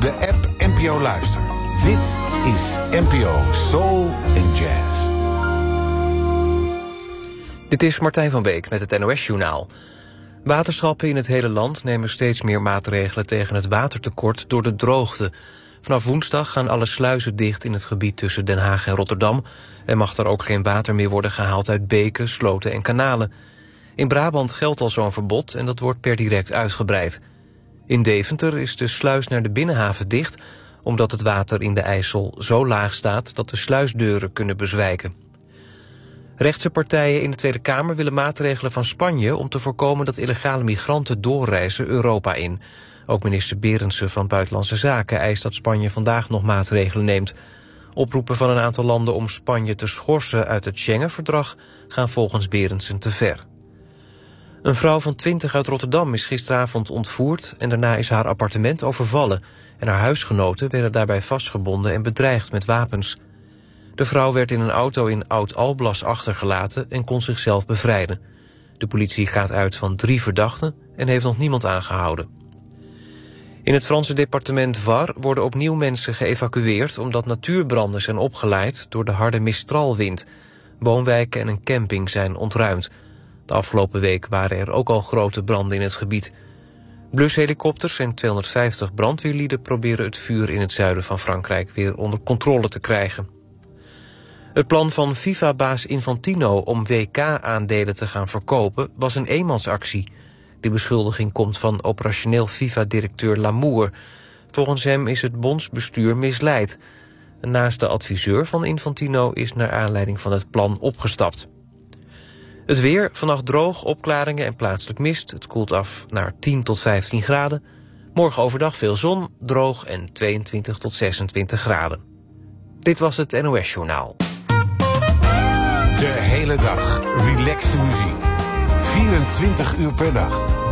de app NPO Luister. Dit is NPO Soul and Jazz. Dit is Martijn van Beek met het NOS-journaal. Waterschappen in het hele land nemen steeds meer maatregelen tegen het watertekort door de droogte. Vanaf woensdag gaan alle sluizen dicht in het gebied tussen Den Haag en Rotterdam en mag er ook geen water meer worden gehaald uit beken, sloten en kanalen. In Brabant geldt al zo'n verbod en dat wordt per direct uitgebreid. In Deventer is de sluis naar de Binnenhaven dicht omdat het water in de IJssel zo laag staat dat de sluisdeuren kunnen bezwijken. Rechtse partijen in de Tweede Kamer willen maatregelen van Spanje om te voorkomen dat illegale migranten doorreizen Europa in. Ook minister Berendsen van Buitenlandse Zaken eist dat Spanje vandaag nog maatregelen neemt. Oproepen van een aantal landen om Spanje te schorsen uit het Schengen-verdrag gaan volgens Berendsen te ver. Een vrouw van 20 uit Rotterdam is gisteravond ontvoerd en daarna is haar appartement overvallen en haar huisgenoten werden daarbij vastgebonden en bedreigd met wapens. De vrouw werd in een auto in Oud-Alblas achtergelaten en kon zichzelf bevrijden. De politie gaat uit van 3 verdachten en heeft nog niemand aangehouden. In het Franse departement Var worden opnieuw mensen geëvacueerd omdat natuurbranden zijn opgeleid door de harde Mistralwind. Woonwijken en een camping zijn ontruimd. De afgelopen week waren er ook al grote branden in het gebied. Blushelikopters en 250 brandweerlieden proberen het vuur in het zuiden van Frankrijk weer onder controle te krijgen. Het plan van FIFA-baas Infantino om WK-aandelen te gaan verkopen was een eenmansactie. Die beschuldiging komt van operationeel FIFA-directeur Lamour. Volgens hem is het bondsbestuur misleid. Naast de adviseur van Infantino is naar aanleiding van het plan opgestapt. Het weer, vannacht droog, opklaringen en plaatselijk mist. Het koelt af naar 10 tot 15 graden. Morgen overdag veel zon, droog en 22 tot 26 graden. Dit was het NOS-journaal. De hele dag relaxte muziek. 24 uur per dag.